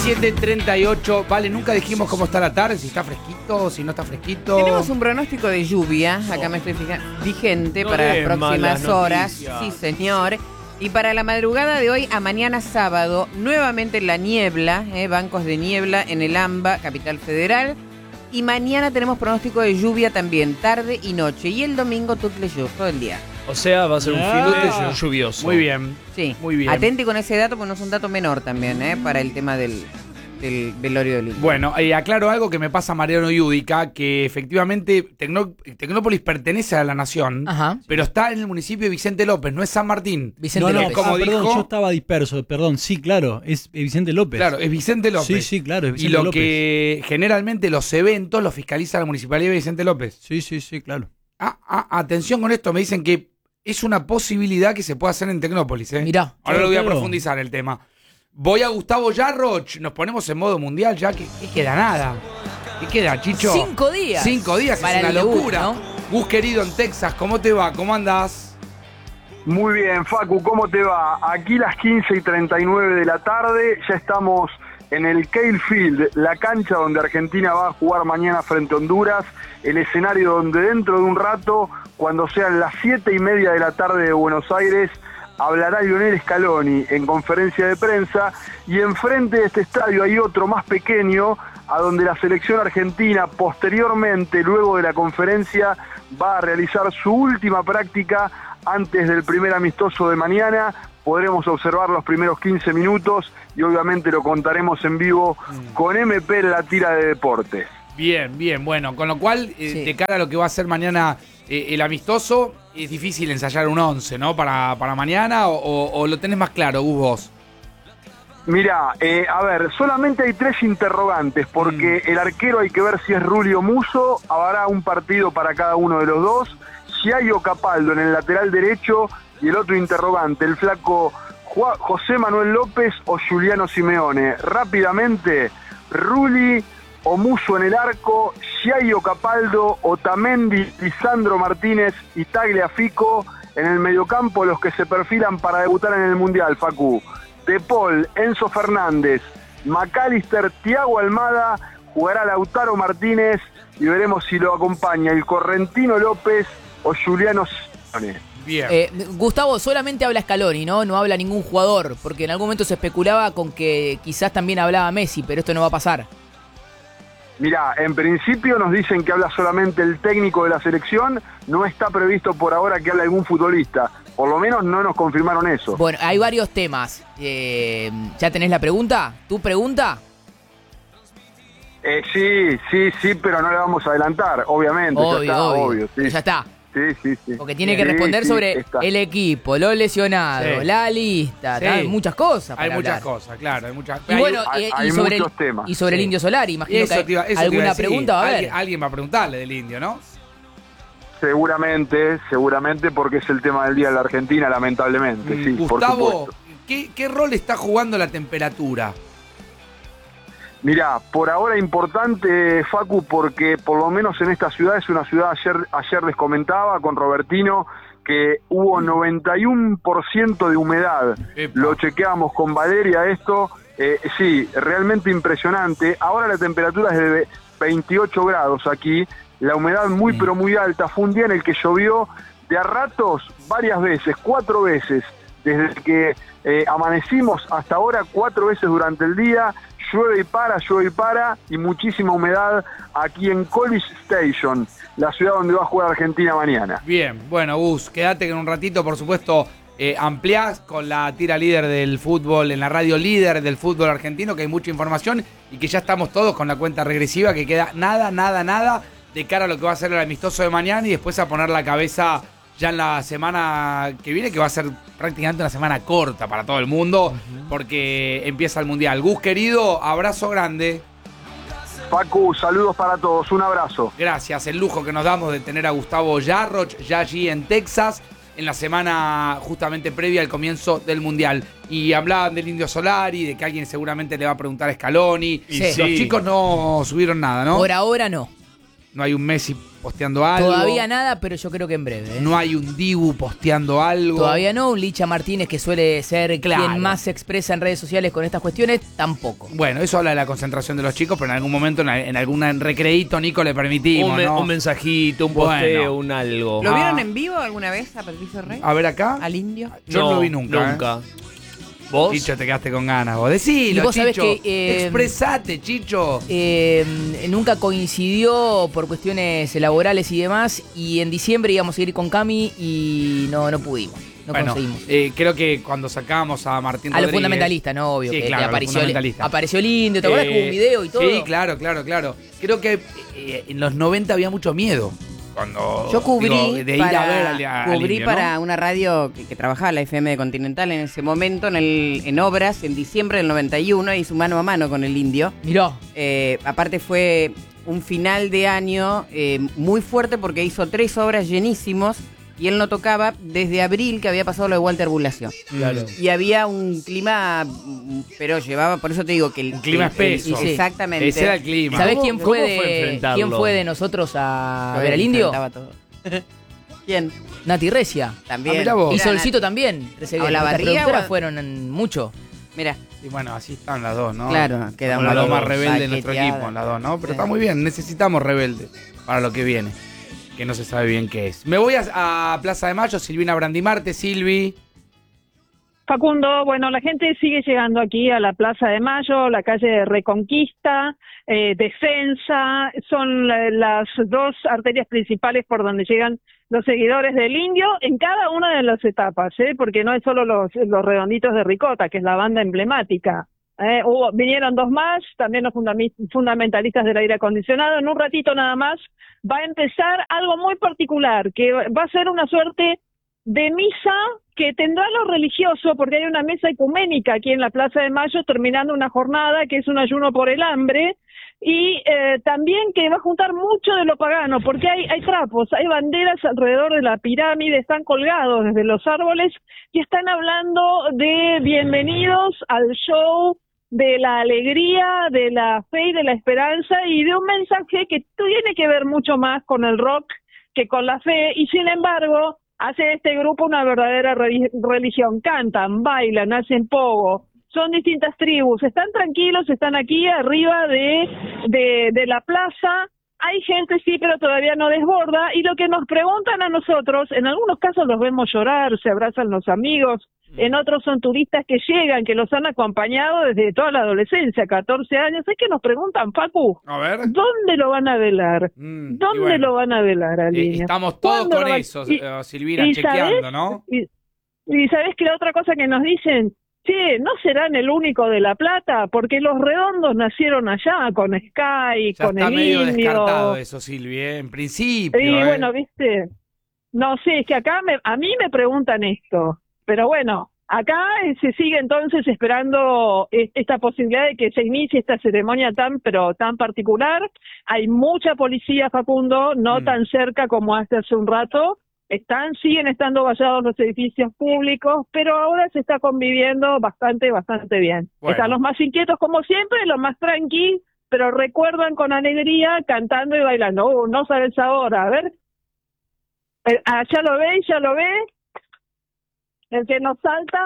17:38. Vale, nunca dijimos cómo está la tarde, si está fresquito, si no está fresquito. Tenemos un pronóstico de lluvia, acá me estoy fijando, vigente para las próximas horas. Sí, señor. Y para la madrugada de hoy a mañana sábado, nuevamente la niebla, bancos de niebla en el AMBA, Capital Federal. Y mañana tenemos pronóstico de lluvia también, tarde y noche. Y el domingo Tutleyú, todo el día. O sea, va a ser un fin de lluvioso. Muy bien. Sí, muy bien. Atente con ese dato, porque no es un dato menor también, para el tema del velorio del Indio. Bueno, aclaro algo que me pasa a Mariano Yudica, que efectivamente Tecnópolis pertenece a la nación, pero está en el municipio de Vicente López, no es San Martín. Vicente López. Como dijo, perdón, yo estaba disperso, perdón, sí, claro, es Vicente López. Claro, es Vicente López. Sí, claro, es y Vicente lo López. que generalmente los eventos los fiscaliza la Municipalidad de Vicente López. Sí, claro. Atención con esto, me dicen que es una posibilidad que se pueda hacer en Tecnópolis. Mirá. Ahora lo voy a profundizar el tema. Voy a Gustavo Yarroch, nos ponemos en modo mundial ya que queda nada. ¿Qué queda, Chicho? 5 días. 5 días, para es una el debut, locura. ¿no? Gus querido en Texas, ¿cómo te va? ¿Cómo andás? Muy bien, Facu, ¿cómo te va? Aquí las 15:39 de la tarde, ya estamos en el Cale Field, la cancha donde Argentina va a jugar mañana frente a Honduras, el escenario donde dentro de un rato, cuando sean las 7:30 de la tarde de Buenos Aires, hablará Lionel Scaloni en conferencia de prensa, y enfrente de este estadio hay otro más pequeño, a donde la selección argentina posteriormente, luego de la conferencia, va a realizar su última práctica antes del primer amistoso de mañana. Podremos observar los primeros 15 minutos y obviamente lo contaremos en vivo con MP en la tira de deportes. Bien, bueno, con lo cual, de cara a lo que va a ser mañana el amistoso, es difícil ensayar un 11, ¿no? Para mañana, o lo tenés más claro, Gus, vos. Mirá, a ver, solamente hay 3 interrogantes, porque el arquero hay que ver si es Rulli o Musso, habrá un partido para cada uno de los dos. Si hay Capaldo en el lateral derecho, y el otro interrogante, el flaco José Manuel López o Giuliano Simeone. Rápidamente, Rulli o Musso en el arco, Giaio Capaldo, Otamendi, Lisandro Martínez y Tagliafico en el mediocampo, los que se perfilan para debutar en el Mundial, Facu. De Paul, Enzo Fernández, McAllister, Thiago Almada, jugará Lautaro Martínez y veremos si lo acompaña el Correntino López o Giuliano Simeone. Bien. Gustavo, solamente habla Scaloni, ¿no? No habla ningún jugador, porque en algún momento se especulaba con que quizás también hablaba Messi, pero esto no va a pasar. Mirá, en principio nos dicen que habla solamente el técnico de la selección, no está previsto por ahora que hable algún futbolista, por lo menos no nos confirmaron eso. Bueno, hay varios temas. ¿Ya tenés la pregunta? ¿Tu pregunta? Sí, pero no le vamos a adelantar, obviamente. Obvio. Sí. Pero ya está. Sí. Porque tiene que responder sobre está. el equipo, los lesionados, la lista, Sí. muchas cosas para Hay muchas hablar. cosas, claro. Hay muchas. Y bueno, hay y sobre muchos temas. y sobre el Indio Solari, imagino Eso que alguna pregunta va a haber. Alguien va a preguntarle del Indio, ¿no? Seguramente, porque es el tema del día de la Argentina, lamentablemente, sí, Gustavo, por supuesto. ¿qué rol está jugando la temperatura? Mirá, por ahora importante, Facu, porque por lo menos en esta ciudad, es una ciudad, ayer les comentaba con Robertino, que hubo 91% de humedad. Epa. Lo chequeamos con Valeria esto, sí, realmente impresionante. Ahora la temperatura es de 28 grados aquí, la humedad muy pero muy alta. Fue un día en el que llovió de a ratos varias veces, 4 veces, desde que amanecimos hasta ahora, 4 veces durante el día. Llueve y para, y muchísima humedad aquí en College Station, la ciudad donde va a jugar Argentina mañana. Bien, bueno, Gus, quédate que en un ratito, por supuesto, ampliás con la tira líder del fútbol, en la radio líder del fútbol argentino, que hay mucha información y que ya estamos todos con la cuenta regresiva, que queda nada de cara a lo que va a ser el amistoso de mañana y después a poner la cabeza ya en la semana que viene, que va a ser prácticamente una semana corta para todo el mundo, porque empieza el Mundial. Gus, querido, abrazo grande. Pacu, saludos para todos, un abrazo. Gracias, el lujo que nos damos de tener a Gustavo Yarroch ya allí en Texas, en la semana justamente previa al comienzo del Mundial. Y hablaban del Indio Solari, de que alguien seguramente le va a preguntar a Scaloni. Sí. Los chicos no subieron nada, ¿no? Por ahora no. No hay un Messi posteando algo. Todavía nada, pero yo creo que en breve. No hay un Dibu posteando algo. Todavía no. Un Licha Martínez, que suele ser Claro. quien más se expresa en redes sociales con estas cuestiones, tampoco. Bueno, eso habla de la concentración de los chicos, pero en algún momento, en algún recreíto, Nico, le permitimos, ¿no? Un mensajito, un posteo, Bueno. un algo. ¿Lo vieron en vivo alguna vez a Patricio Rey? A ver acá. ¿Al indio? Yo no lo vi nunca. Nunca. ¿Vos? Chicho, te quedaste con ganas. Vos decilo, Y vos sabés Chicho. que, Expresate, Chicho. Nunca coincidió por cuestiones laborales y demás. Y en diciembre íbamos a ir con Cami y no pudimos. No Bueno, conseguimos. creo que cuando sacábamos a Martín A los Rodríguez... fundamentalistas, ¿no? Obvio. Sí, que claro, apareció el indio, ¿te acuerdas que hubo un video y todo? Sí, claro. Creo que en los 90 había mucho miedo. Cuando, Yo cubrí de ir a ver al cubrí indio, para ¿no? una radio que trabajaba, la FM de Continental en ese momento, en obras, en diciembre del 91, hizo mano a mano con el indio. Mirá. Aparte fue un final de año muy fuerte porque hizo 3 obras llenísimos y él no tocaba desde abril, que había pasado lo de Walter Bulacio. Claro. Y había un clima, pero llevaba, por eso te digo que Un clima espeso. sí, exactamente. Ese era el clima. ¿Sabés ¿Cómo- quién cómo fue, fue enfrentarlo? quién fue de nosotros a Lo ver al indio? enfrentaba todo. ¿Quién? Nati Recia. También. mirá vos. Y Mira, Solcito Nati. también. ¿A la barriga productoras o- fueron mucho. Mira, Y bueno, así están las dos, ¿no? claro, queda Somos las dos más dos rebeldes de nuestro paqueteadas. equipo, las dos, ¿no? Pero Sí. está muy bien, necesitamos rebeldes para lo que viene. Que no se sabe bien qué es. Me voy a Plaza de Mayo, Silvina Brandimarte, Silvi. Facundo, bueno, la gente sigue llegando aquí a la Plaza de Mayo, la calle Reconquista, Defensa, son las 2 arterias principales por donde llegan los seguidores del indio en cada una de las etapas, porque no es solo los redonditos de Ricota, que es la banda emblemática. Vinieron 2 más, también los fundamentalistas del aire acondicionado. En un ratito nada más va a empezar algo muy particular, que va a ser una suerte de misa que tendrá lo religioso, porque hay una mesa ecuménica aquí en la Plaza de Mayo terminando una jornada que es un ayuno por el hambre, y también que va a juntar mucho de lo pagano, porque hay trapos, hay banderas alrededor de la pirámide, están colgados desde los árboles y están hablando de bienvenidos al show, de la alegría, de la fe y de la esperanza, y de un mensaje que tiene que ver mucho más con el rock que con la fe, y sin embargo hace este grupo una verdadera religión. Cantan, bailan, hacen pogo, son distintas tribus, están tranquilos, están aquí arriba de la plaza. Hay gente, sí, pero todavía no desborda, y lo que nos preguntan a nosotros, en algunos casos los vemos llorar, se abrazan los amigos, en otros son turistas que llegan, que los han acompañado desde toda la adolescencia, 14 años, es que nos preguntan, Facu, A ver. ¿dónde lo van a velar? Y ¿Dónde bueno, lo van a velar, Alicia? estamos todos ¿Cuándo con lo van- eso, y- Silvina, y chequeando, sabés- ¿no? Y sabés que la otra cosa que nos dicen, che, ¿no serán el único de La Plata? Porque los redondos nacieron allá, con Sky, Ya con está el medio indio. descartado eso, Silvi, en principio. Y bueno, viste, no sé, es que acá a mí me preguntan esto, pero bueno, acá se sigue entonces esperando esta posibilidad de que se inicie esta ceremonia tan particular. Hay mucha policía, Facundo, no tan cerca como hace un rato. Siguen estando vallados los edificios públicos, pero ahora se está conviviendo bastante bien. Bueno. Están los más inquietos como siempre, los más tranquilos, pero recuerdan con alegría cantando y bailando. No sabes ahora, a ver. Ya lo ve. El que nos salta.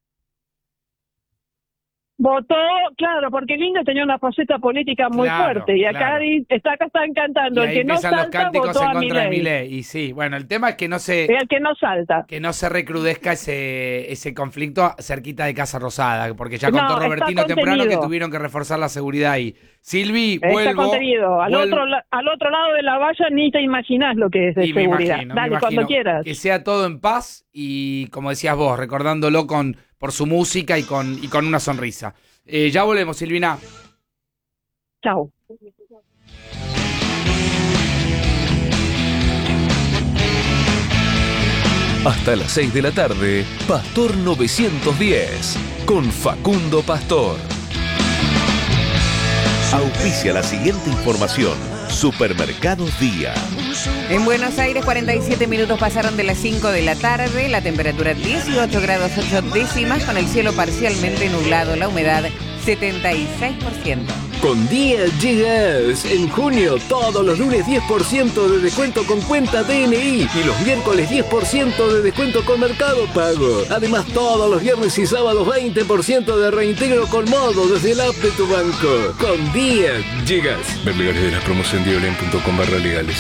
Votó, claro, porque el indio tenía una faceta política muy Claro, fuerte, y acá claro. acá están cantando. Y El ahí que no empiezan los salta cánticos votó en a contra de Milei. Milei. Y sí, bueno, el tema es que no se El que no salta. recrudezca ese conflicto cerquita de Casa Rosada, porque ya No, contó está Robertino temprano que contenido. tuvieron que reforzar la seguridad ahí. Silvi, Está vuelvo. contenido. Al vuelvo- otro lado de la valla ni te imaginás lo que es de y me seguridad. imagino, Dale, me cuando imagino quieras. que sea todo en paz y, como decías vos, recordándolo por su música y con una sonrisa. Ya volvemos, Silvina. Chau. Hasta las 6 de la tarde, Pastor 910, con Facundo Pastor. Auspicia la siguiente información. Supermercados Día. En Buenos Aires 47 minutos pasaron de las 5 de la tarde, la temperatura 18 grados 8 décimas, con el cielo parcialmente nublado, la humedad 76%. Con 10 GB en junio, todos los lunes 10% de descuento con cuenta DNI y los miércoles 10% de descuento con Mercado Pago. Además, todos los viernes y sábados 20% de reintegro con modo desde el app de tu banco. Con 10 GB. Ver legales de las promos en diolen.com/legales.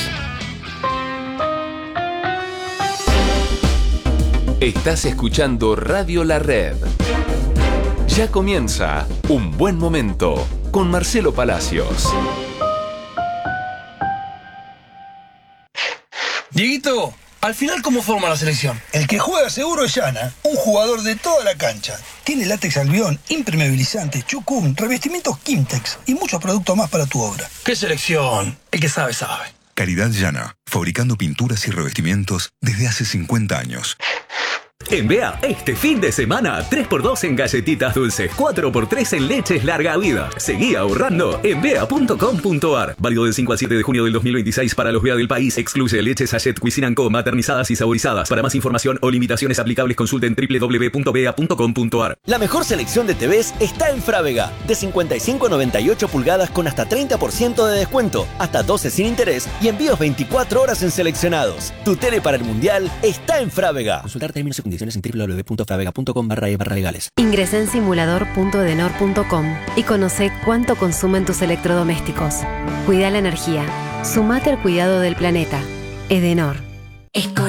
Estás escuchando Radio La Red. Ya comienza Un Buen Momento con Marcelo Palacios. Dieguito, al final, ¿cómo forma la selección? El que juega seguro es Llana, un jugador de toda la cancha. Tiene látex albión, impermeabilizante, chucum, revestimientos Kimtex y muchos productos más para tu obra. ¿Qué selección? El que sabe, sabe. Calidad Llana, fabricando pinturas y revestimientos desde hace 50 años. En BEA, este fin de semana, 3x2 en galletitas dulces, 4x3 en leches larga vida. Seguí ahorrando en bea.com.ar. Válido del 5 al 7 de junio del 2026 para los BEA del país. Excluye leches Sachet Cuisine & Co, maternizadas y saborizadas. Para más información o limitaciones aplicables, consulten www.bea.com.ar. La mejor selección de TVs está en Frávega. De 55 a 98 pulgadas con hasta 30% de descuento, hasta 12 sin interés y envíos 24 horas en seleccionados. Tu tele para el Mundial está en Frávega. Consultar términos y condiciones en www.fravega.com/legales. Ingresa en simulador.edenor.com y conoce cuánto consumen tus electrodomésticos. Cuida la energía. Sumate al cuidado del planeta. Edenor.